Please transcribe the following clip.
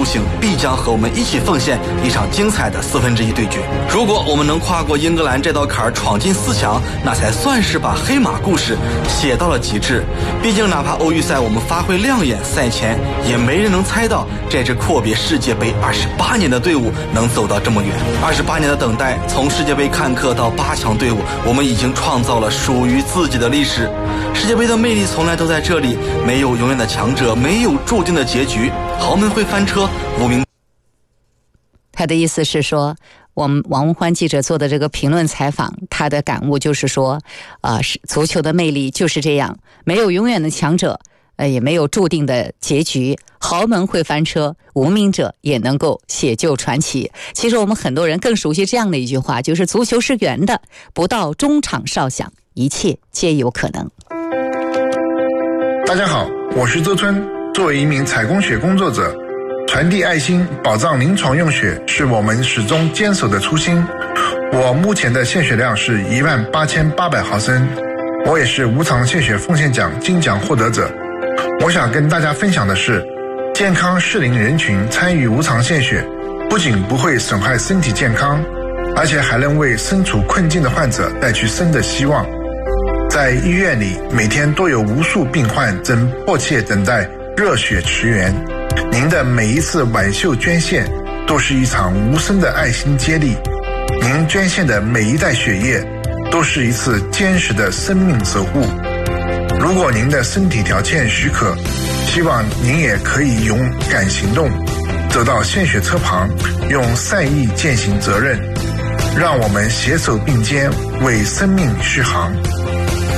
行必将和我们一起奉献一场精彩的1/4对决。如果我们能跨过英格兰这道坎儿，闯进4强，那才算是把黑马故事写到了极致。毕竟哪怕欧预赛我们发挥亮眼，赛前也没人能猜到这支阔别世界杯28年的队伍能走到这么远。28年的等待，从世界杯看客到8强队伍，我们已经创造了属于自己的历史。世界杯的魅力从来都在这里，没有永远的强者，没有注定的结局，豪门会翻车，无名。 他的意思是说，我们王文欢记者做的这个评论采访，他的感悟就是说，足球的魅力就是这样，没有永远的强者，也没有注定的结局，豪门会翻车，无名者也能够写就传奇。其实我们很多人更熟悉这样的一句话，就是足球是圆的，不到中场哨响，一切皆有可能。 大家好，我是周春。作为一名采供血工作者，传递爱心，保障临床用血是我们始终坚守的初心。我目前的献血量是18800毫升，我也是无偿献血奉献奖金奖获得者。我想跟大家分享的是，健康适龄人群参与无偿献血，不仅不会损害身体健康，而且还能为身处困境的患者带去生的希望。在医院里，每天都有无数病患正迫切等待热血驰援。您的每一次挽袖捐献都是一场无声的爱心接力，您捐献的每一袋血液都是一次坚实的生命守护。如果您的身体条件许可，希望您也可以勇敢行动，走到献血车旁，用善意践行责任，让我们携手并肩，为生命续航。